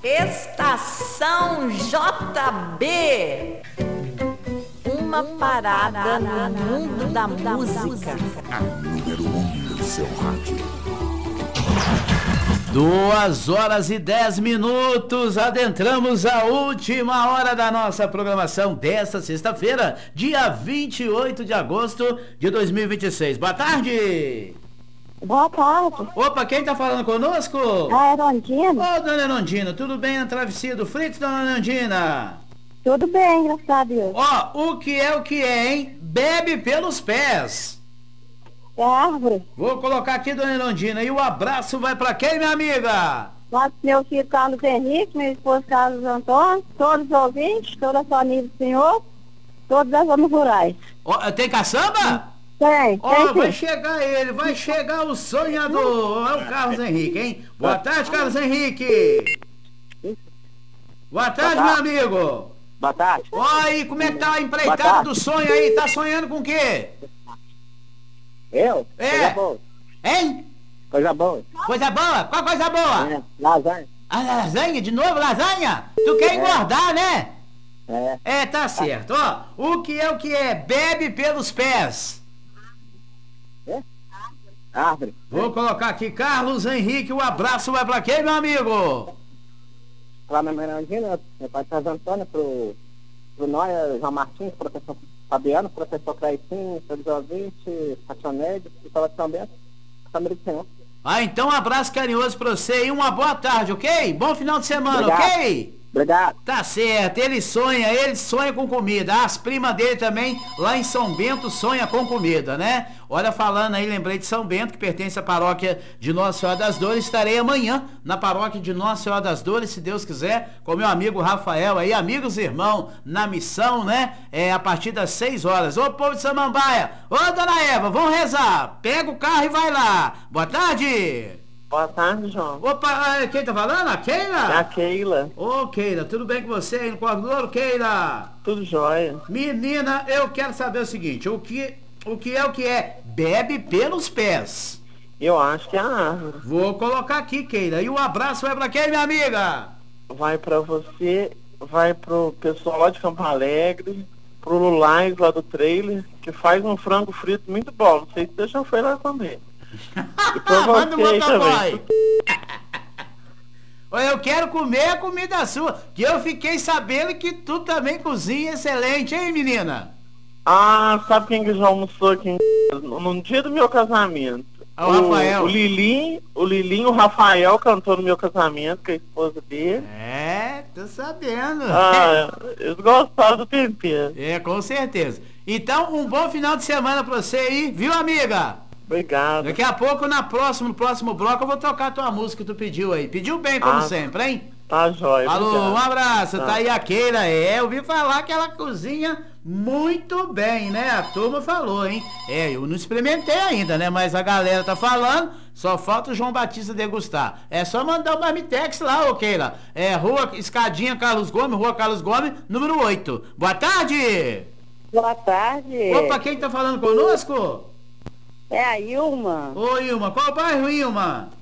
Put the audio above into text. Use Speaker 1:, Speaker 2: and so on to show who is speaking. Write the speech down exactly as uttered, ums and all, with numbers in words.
Speaker 1: Estação J B. Uma parada no mundo da música.
Speaker 2: A número um no seu rádio.
Speaker 3: Duas horas e dez minutos, adentramos a última hora da nossa programação desta sexta-feira, dia vinte e oito de agosto de dois mil e vinte e seis. Boa tarde!
Speaker 4: Boa tarde.
Speaker 3: Opa, quem tá falando conosco?
Speaker 4: A Erondina.
Speaker 3: Ô, dona Erondina, tudo bem a travessia do Fritz, dona Erondina?
Speaker 4: Tudo bem, graças a Deus.
Speaker 3: Ó, o que é o que é, hein? Bebe pelos pés.
Speaker 4: É árvore.
Speaker 3: Vou colocar aqui, dona Erondina, e o abraço vai pra quem, minha amiga?
Speaker 4: Nosso meu filho Carlos Henrique, meu esposo Carlos Antônio, todos os ouvintes, toda a família do senhor, todas as zonas rurais.
Speaker 3: Ó, tem caçamba?
Speaker 4: Tem,
Speaker 3: Ó,
Speaker 4: tem
Speaker 3: vai
Speaker 4: sim.
Speaker 3: chegar ele, vai chegar o sonhador, é o Carlos Henrique, hein? Boa tarde, Carlos Henrique. Boa tarde, meu amigo.
Speaker 5: Boa tarde.
Speaker 3: Ó, aí, como é que tá a
Speaker 5: Boa
Speaker 3: empreitada
Speaker 5: tarde.
Speaker 3: do sonho aí? Tá sonhando com o quê?
Speaker 5: Eu?
Speaker 3: É.
Speaker 5: Coisa boa.
Speaker 3: Hein?
Speaker 5: Coisa boa.
Speaker 3: Coisa boa? Qual coisa boa?
Speaker 5: É, lasanha.
Speaker 3: A lasanha? De novo, lasanha? Tu quer engordar, né?
Speaker 5: É.
Speaker 3: É, tá certo. Ó, o que é o que é? Bebe pelos pés.
Speaker 5: Árvore.
Speaker 3: Vou colocar aqui, Carlos Henrique, o abraço vai pra quem, meu amigo?
Speaker 5: Lá na Merandina, meu pai Carlos Antônio, pro, pro Noia, João Martins, professor Fabiano, professor Claitinho, todos os ouvintes, Pationede, Escola de São Bento, família do Senhor.
Speaker 3: Ah, então um abraço carinhoso pra você e uma boa tarde, ok? Bom final de semana,
Speaker 5: Obrigado.
Speaker 3: ok?
Speaker 5: Obrigado.
Speaker 3: Tá certo, ele sonha, ele sonha com comida. As primas dele também, lá em São Bento, sonha com comida, né? Olha, falando aí, lembrei de São Bento, que pertence à paróquia de Nossa Senhora das Dores. Estarei amanhã na paróquia de Nossa Senhora das Dores, se Deus quiser, com meu amigo Rafael aí, amigos e irmãos, na missão, né? É, a partir das seis horas. Ô, povo de Samambaia, ô, dona Eva, vamos rezar. Pega o carro e vai lá. Boa tarde.
Speaker 6: Boa tarde, João.
Speaker 3: Opa, quem tá falando? A Keila?
Speaker 6: É a Keila.
Speaker 3: Ô, Keila, tudo bem com você aí no Corvo do Ouro, Keila?
Speaker 6: Tudo jóia.
Speaker 3: Menina, eu quero saber o seguinte, o que, o que é o que é? Bebe pelos pés.
Speaker 6: Eu acho que é a árvore.
Speaker 3: Vou colocar aqui, Keila. E o abraço vai pra quem, minha amiga?
Speaker 6: Vai pra você, vai pro pessoal lá de Campo Alegre, pro Lulais lá do trailer, que faz um frango frito muito bom. Não sei se você já foi lá comer. E pra
Speaker 3: Manda um
Speaker 6: você aí
Speaker 3: motoboy.
Speaker 6: também.
Speaker 3: Ô, eu quero comer a comida sua, que eu fiquei sabendo que tu também cozinha excelente, hein, menina?
Speaker 6: Ah, sabe quem que já almoçou aqui em casa? No no dia do meu casamento?
Speaker 3: Ah, o Rafael.
Speaker 6: O Lilinho, o Lilinho, o Rafael cantou no meu casamento com a esposa dele.
Speaker 3: É, tô sabendo.
Speaker 6: Ah, eles gostaram do tempero.
Speaker 3: É, com certeza. Então, um bom final de semana pra você aí, viu, amiga?
Speaker 6: Obrigado.
Speaker 3: Daqui a pouco, na próxima, no próximo bloco, eu vou tocar a tua música que tu pediu aí. Pediu bem, como
Speaker 6: Ah,
Speaker 3: sempre, hein?
Speaker 6: Tá jóia.
Speaker 3: Alô,
Speaker 6: obrigado.
Speaker 3: um abraço. Tá.
Speaker 6: Tá.
Speaker 3: aí a Keila. É, eu ouvi falar que ela cozinha muito bem, né? A turma falou, hein? É, eu não experimentei ainda, né? Mas a galera tá falando, só falta o João Batista degustar. É só mandar o Marmitex lá, ô Keila. É, Rua Escadinha Carlos Gomes, Rua Carlos Gomes, número oito. Boa tarde!
Speaker 4: Boa tarde.
Speaker 3: Opa, quem tá falando conosco?
Speaker 4: É a Ilma.
Speaker 3: Ô, Ilma, qual bairro, Ilma?